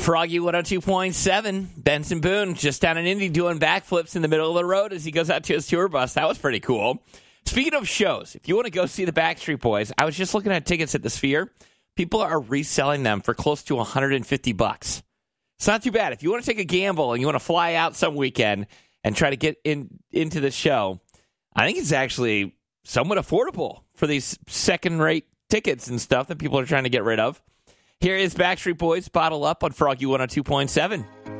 Froggy 102.7, Benson Boone just down in Indy doing backflips in the middle of the road as he goes out to his tour bus. That was pretty cool. Speaking of shows, if you want to go see the Backstreet Boys, I was just looking at tickets at the Sphere. People are reselling them for close to $150. It's not too bad. If you want to take a gamble and you want to fly out some weekend and try to get into the show, I think it's actually somewhat affordable for these second-rate tickets and stuff that people are trying to get rid of. Here is Backstreet Boys, Bottle Up on Froggy 102.7.